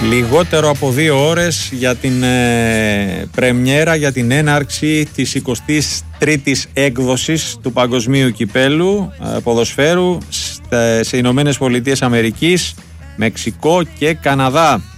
Λιγότερο από 2 ώρες για την πρεμιέρα, για την έναρξη της 23ης έκδοσης του Παγκοσμίου Κυπέλου ποδοσφαίρου σε Ηνωμένες Πολιτείες Αμερικής, Μεξικό και Καναδά.